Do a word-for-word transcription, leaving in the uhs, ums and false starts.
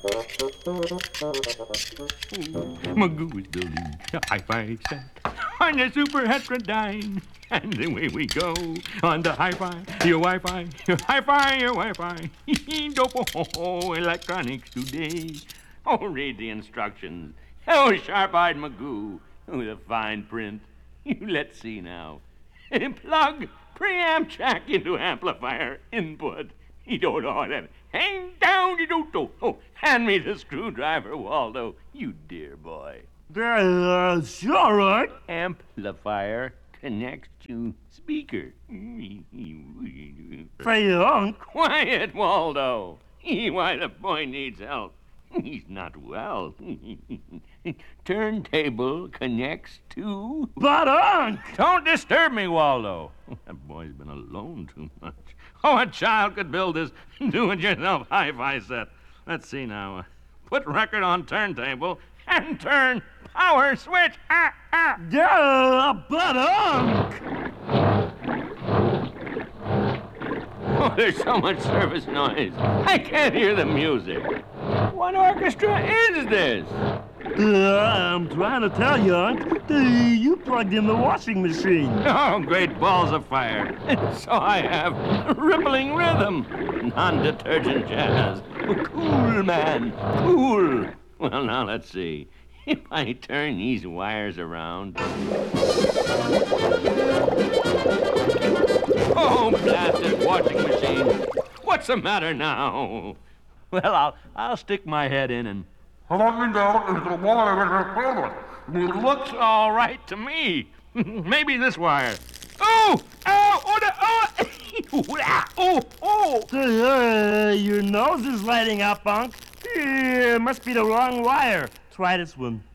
Magoo is building a hi-fi set on the super heterodyne. And away we go on the hi-fi, your Wi-Fi, your hi-fi, your Wi-Fi. Dopo electronics today. Oh, read the instructions. Oh, sharp-eyed Magoo with a fine print. Let's see now. Plug preamp jack into amplifier input. You don't know that. Hang down, you don't know. Oh, hand me the screwdriver, Waldo. You dear boy. Uh, sure, right? Amplifier connects to speaker. Frank. Quiet, Waldo. Why, the boy needs help. He's not well. Turntable connects to... But, Unc! Don't disturb me, Waldo. That boy's been alone too much. Oh, a child could build this do-it-yourself hi-fi set. Let's see now. Put record on turntable and turn power switch. Ah, ah. Yeah, but, Unc! Oh, there's so much service noise. I can't hear the music. What orchestra is this? Uh, I'm trying to tell you, Unc. Uh, you plugged in the washing machine. Oh, great balls of fire. So I have rippling rhythm. Non-detergent jazz. Cool, man. Cool. Well, now let's see. If I turn these wires around... Oh, blasted washing machine. What's the matter now? Well, I'll, I'll stick my head in and... It looks all right to me. Maybe this wire. Oh! Oh! Oh! The, oh! Oh! Oh! Uh, your nose is lighting up, Unc. Uh, must be the wrong wire. Try this one.